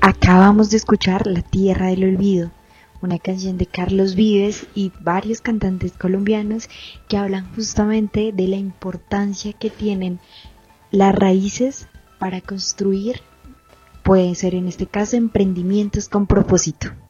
Acabamos de escuchar La Tierra del Olvido, una canción de Carlos Vives y varios cantantes colombianos que hablan justamente de la importancia que tienen las raíces para construir, puede ser en este caso, emprendimientos con propósito.